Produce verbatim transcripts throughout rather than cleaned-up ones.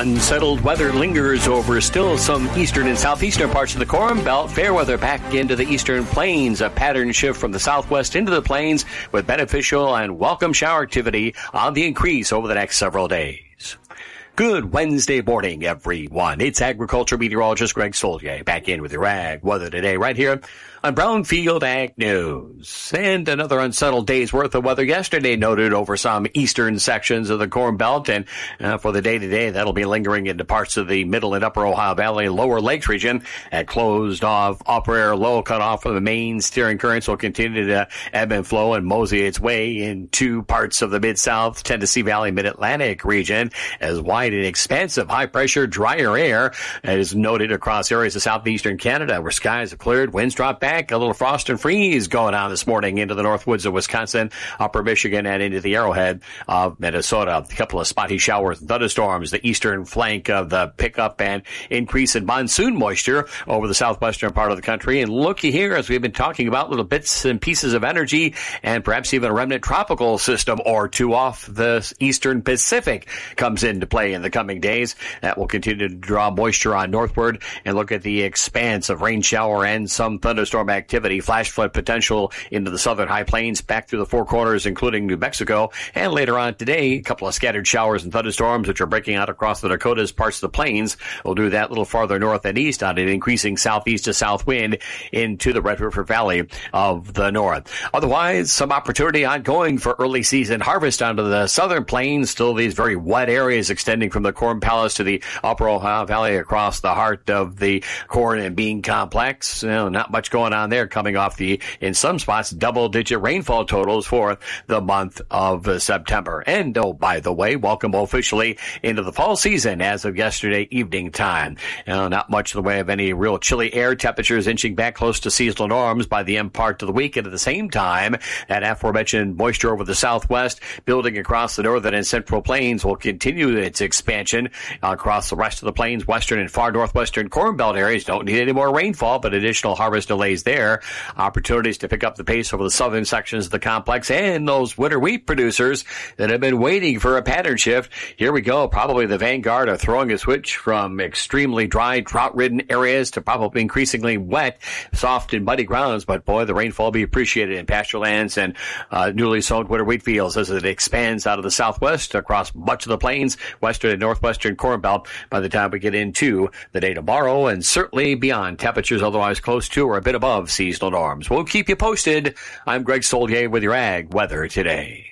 Unsettled weather lingers over still some eastern and southeastern parts of the Corn Belt. Fair weather back into the eastern plains. A pattern shift from the southwest into the plains with beneficial and welcome shower activity on the increase over the next several days. Good Wednesday morning, everyone. It's agriculture meteorologist Greg Stolje back in with your ag weather today right here on Brownfield Ag News. And another unsettled day's worth of weather yesterday noted over some eastern sections of the Corn Belt. And uh, for the day today, that'll be lingering into parts of the middle and upper Ohio Valley, lower lakes region. At closed off upper air low cut off from the main steering currents will continue to ebb and flow and mosey its way into parts of the mid-south, Tennessee Valley, mid-Atlantic region as wide and expansive high-pressure, drier air is noted across areas of southeastern Canada where skies have cleared, winds drop back. A little frost and freeze going on this morning into the north woods of Wisconsin, upper Michigan, and into the arrowhead of Minnesota. A couple of spotty showers and thunderstorms, the eastern flank of the pickup and increase in monsoon moisture over the southwestern part of the country. And looky here, as we've been talking about, little bits and pieces of energy and perhaps even a remnant tropical system or two off the eastern Pacific comes into play in the coming days. That will continue to draw moisture on northward and look at the expanse of rain shower and some thunderstorm activity, flash flood potential into the southern high plains, back through the four corners, including New Mexico. And later on today, a couple of scattered showers and thunderstorms, which are breaking out across the Dakotas, parts of the plains. We'll do that a little farther north and east on an increasing southeast to south wind into the Red River Valley of the north. Otherwise, some opportunity ongoing for early season harvest onto the southern plains. Still these very wet areas extending from the Corn Palace to the upper Ohio Valley across the heart of the corn and bean complex. You know, not much going on there, coming off the, in some spots, double-digit rainfall totals for the month of uh, September. And, oh, by the way, welcome officially into the fall season as of yesterday evening time. You know, not much in the way of any real chilly air. Temperatures inching back close to seasonal norms by the end part of the week. And at the same time, that aforementioned moisture over the southwest, building across the northern and central plains, will continue its expansion across the rest of the plains. Western and far northwestern Corn Belt areas don't need any more rainfall, but additional harvest delays there. Opportunities to pick up the pace over the southern sections of the complex and those winter wheat producers that have been waiting for a pattern shift. Here we go. Probably the vanguard of throwing a switch from extremely dry, drought-ridden areas to probably increasingly wet, soft, and muddy grounds. But boy, the rainfall will be appreciated in pasture lands and uh, newly sown winter wheat fields as it expands out of the southwest across much of the plains, western and northwestern Corn Belt by the time we get into the day tomorrow, and certainly beyond. Temperatures otherwise close to or a bit above seasonal norms. We'll keep you posted. I'm Greg Stolje with your ag weather today.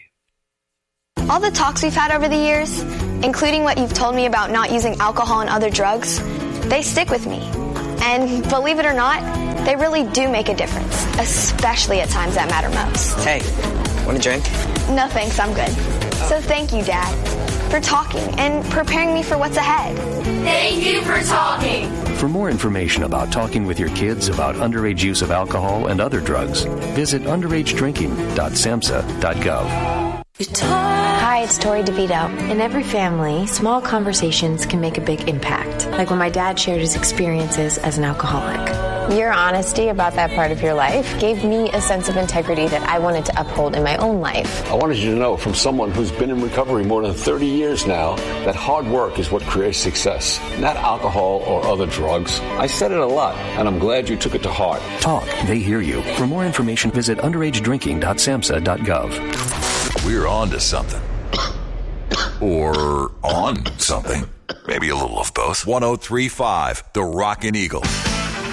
All the talks we've had over the years, including what you've told me about not using alcohol and other drugs, they stick with me. And believe it or not, they really do make a difference, especially at times that matter most. Hey, want a drink? No thanks, I'm good. So thank you, Dad, for talking and preparing me for what's ahead. Thank you for talking. For more information about talking with your kids about underage use of alcohol and other drugs, visit underage drinking dot samhsa dot gov. Hi, it's Tori DeVito. In every family, small conversations can make a big impact, like when my dad shared his experiences as an alcoholic. Your honesty about that part of your life gave me a sense of integrity that I wanted to uphold in my own life. I wanted you to know, from someone who's been in recovery more than thirty years now, that hard work is what creates success, not alcohol or other drugs. I said it a lot, and I'm glad you took it to heart. Talk, they hear you. For more information, visit underage drinking dot samhsa dot gov. We're on to something. Or on something. Maybe a little of both. one oh three point five, The Rockin' Eagle.